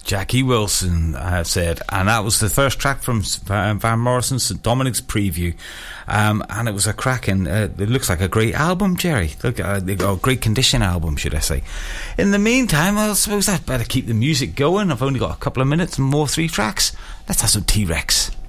Jackie Wilson said, and that was the first track from Van Morrison's St. Dominic's preview, and it was a cracking, it looks like a great album, Jerry. Look, great condition album, should I say. In the meantime, I suppose I'd better keep the music going. I've only got a couple of minutes and more 3 tracks. Let's have some T-Rex.